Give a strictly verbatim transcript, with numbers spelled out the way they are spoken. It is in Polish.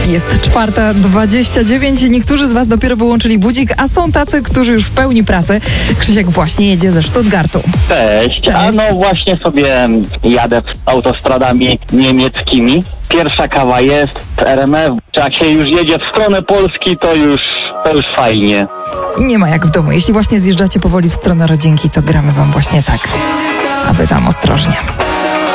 Jest czwarta dwadzieścia dziewięć. Niektórzy z was dopiero wyłączyli budzik, a są tacy, którzy już w pełni pracy. Krzysiek właśnie jedzie ze Stuttgartu. Cześć. Cześć. A no właśnie sobie jadę autostradami niemieckimi. Pierwsza kawa jest, R M F. Jak się już jedzie w stronę Polski, to już, to już fajnie. I nie ma jak w domu. Jeśli właśnie zjeżdżacie powoli w stronę rodzinki, to gramy wam właśnie tak. A wy tam ostrożnie.